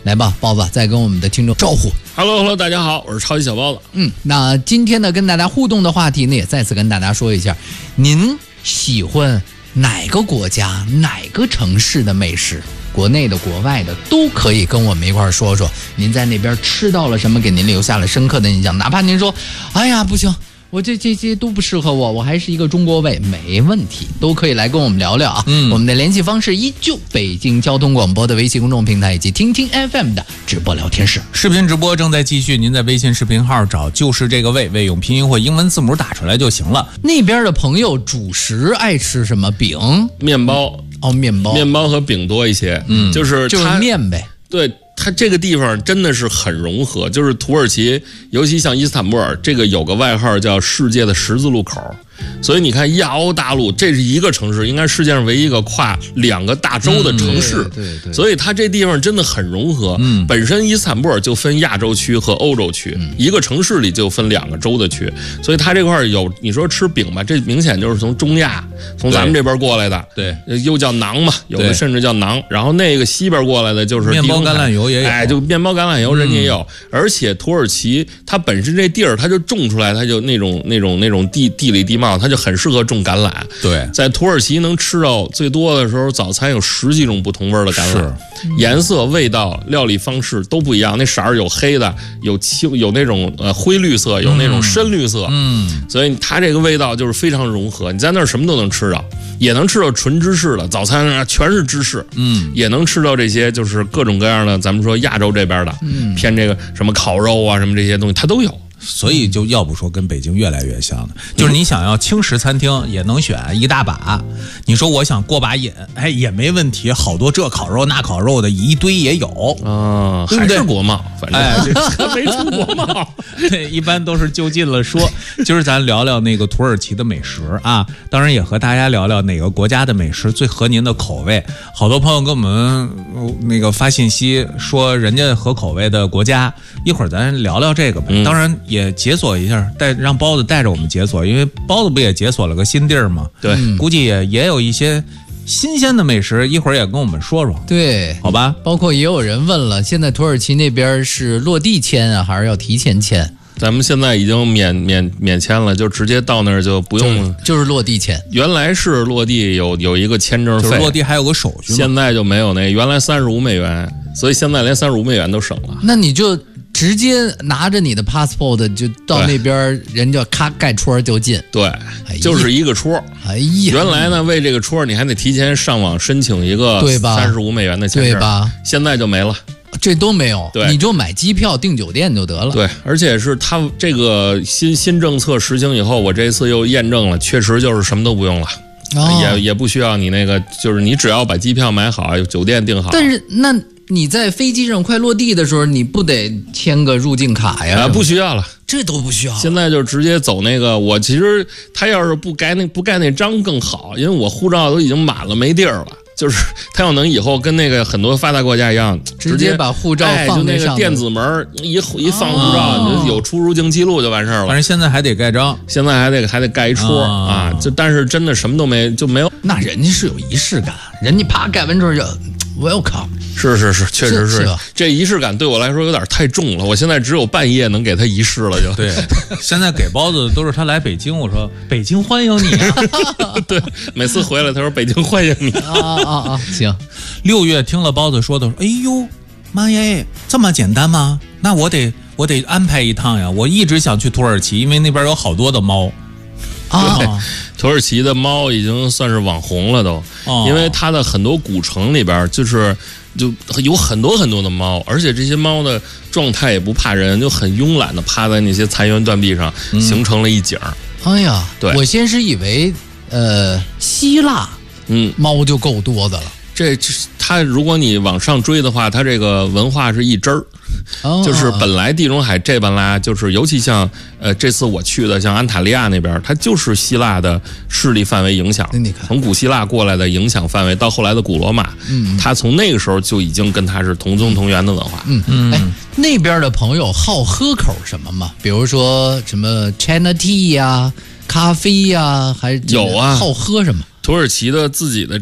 来吧，包子，再跟我们的听众招呼。 Hello， 大家好，我是超级小包子。 那今天呢，跟大家互动的话题呢，也再次跟大家说一下，您喜欢哪个国家、哪个城市的美食？国内的、国外的都可以跟我们一块儿说说，您在那边吃到了什么，给您留下了深刻的印象。哪怕您说，哎呀，不行，我这些都不适合我，我还是一个中国胃，没问题，都可以来跟我们聊聊啊。我们的联系方式依旧北京交通广播的微信公众平台以及听听 FM 的直播聊天室。 视频直播正在继续，您在微信视频号找就是这个胃，用拼音或英文字母打出来就行了。 那边的朋友主食爱吃什么？饼、 面包。 面包和饼多一些。就是面呗。 对，它这个地方真的是很融合，就是土耳其，尤其像伊斯坦布尔，这个有个外号叫世界的十字路口。所以你看亚欧大陆，这是一个城市，应该世界上唯一一个跨2个大洲的城市。 对。 所以它这地方真的很融合。本身伊斯坦布尔就分亚洲区和欧洲区，一个城市里就分2个州的区。所以它这块有，你说吃饼吧，这明显就是从中亚，从咱们这边过来的。 对， 又叫馕嘛，有的甚至叫馕。然后那个西边过来的就是面包橄榄油也有， 就面包橄榄油人家也有。而且土耳其它本身这地儿，它就种出来，它就那种地里地貌。它就很适合种橄榄。 对， 在土耳其能吃到最多的时候，早餐有10几种不同味的橄榄，颜色、味道、料理方式都不一样。那色儿有黑的，有那种灰绿色，有那种深绿色。所以它这个味道就是非常融合。你在那儿什么都能吃到，也能吃到纯芝士的早餐全是芝士。也能吃到这些就是各种各样的，咱们说亚洲这边的，偏这个什么烤肉啊，什么这些东西它都有。 所以就要不说跟北京越来越像了，就是你想要轻食餐厅也能选一大把，你说我想过把瘾，也没问题，好多这烤肉那烤肉的一堆也有啊，还是国贸，反正还没出国贸。 对，一般都是就近了说。今儿咱聊聊那个土耳其的美食啊，当然也和大家聊聊哪个国家的美食最合您的口味。好多朋友跟我们那个发信息说人家合口味的国家，一会儿咱聊聊这个呗。当然也解锁一下，让包子带着我们解锁，因为包子不也解锁了个新地儿吗？ 对， 估计也有一些新鲜的美食，一会儿也跟我们说说。 对， 好吧。 包括也有人问了，现在土耳其那边是落地签啊，还是要提前签？ 咱们现在已经免签了，就直接到那儿就不用， 就是落地签。 原来是落地有一个签证费， 就是落地还有个手续。 现在就没有那，原来35美元，所以现在连35美元都省了。 那你就直接拿着你的 passport 就到那边，人家咔盖戳就进。 对，就是一个戳。 哎呀， 原来呢为这个戳你还得提前上网申请一个35美元的签证， 对吧？ 现在就没了。 这都没有， 对， 你就买机票订酒店就得了。 对，而且是他这个新政策实行以后，我这一次又验证了，确实就是什么都不用了。也不需要你那个，就是你只要把机票买好，酒店订好。 但是那你在飞机上快落地的时候，你不得签个入境卡呀？ 不需要了， 这都不需要。 现在就直接走那个。我其实他要是不盖那章更好，因为我护照都已经满了，没地儿了。就是他要能以后跟那个很多发达国家一样， 直接把护照放就那个电子门一放护照，你就有出入境记录就完事儿了。 反正现在还得盖章， 现在还得盖一戳啊！但是真的什么都没有。 那人家是有仪式感，人家啪盖完之后就 welcome。 是，确实是这仪式感对我来说有点太重了。我现在只有半夜能给他仪式了，就对。现在给包子都是他来北京，我说北京欢迎你啊。 对，每次回来他说北京欢迎你啊。行 ，6月听了包子说的，哎呦妈耶，这么简单吗？那我得安排一趟呀！我一直想去土耳其，因为那边有好多的猫。 土耳其的猫已经算是网红了都，因为它的很多古城里边就有很多很多的猫，而且这些猫的状态也不怕人，就很慵懒的趴在那些残垣断壁上，形成了一景。 哎呀， 对， 我先是以为希腊猫就够多的了。 它如果你往上追的话，它这个文化是一支儿。就是本来地中海这边来，就是尤其像这次我去的像安塔利亚那边，它就是希腊的势力范围影响，从古希腊过来的影响范围到后来的古罗马，它从那个时候就已经跟它是同宗同源的文化。 那边的朋友好喝口什么吗？比如说什么 China Tea 呀、咖啡呀，还有啊？ 好喝什么？ 土耳其的自己的